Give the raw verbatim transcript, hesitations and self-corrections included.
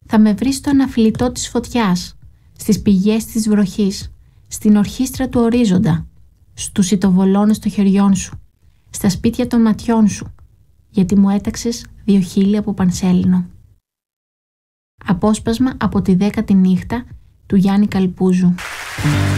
Θα με βρεις στο αναφλητό της φωτιάς, στις πηγές της βροχής, στην ορχήστρα του ορίζοντα, στους σιτοβολώνες των χεριών σου, στα σπίτια των ματιών σου, γιατί μου έταξες δύο χείλη από πανσέλινο. Απόσπασμα από τη δέκατη νύχτα του Γιάννη Καλπούζου.